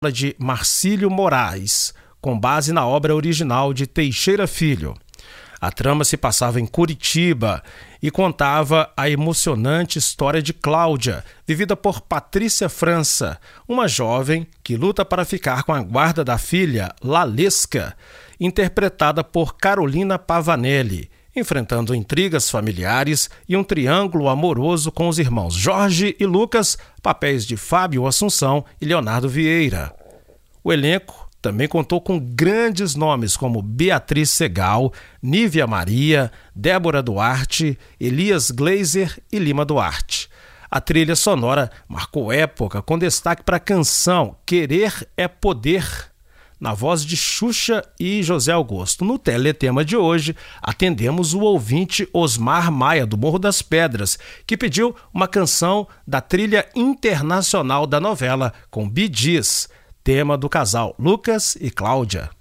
de Marcílio Moraes, com base na obra original de Teixeira Filho. A trama se passava em Curitiba e contava a emocionante história de Cláudia, vivida por Patrícia França, uma jovem que luta para ficar com a guarda da filha, Lalesca, interpretada por Carolina Pavanelli, enfrentando intrigas familiares e um triângulo amoroso com os irmãos Jorge e Lucas, papéis de Fábio Assunção e Leonardo Vieira. O elenco também contou com grandes nomes como Beatriz Segal, Nívia Maria, Débora Duarte, Elias Gleiser e Lima Duarte. A trilha sonora marcou época com destaque para a canção Querer é Poder, na voz de Xuxa e José Augusto. No teletema de hoje, atendemos o ouvinte Osmar Maia, do Morro das Pedras, que pediu uma canção da trilha internacional da novela com Bee Gees, tema do casal Lucas e Cláudia.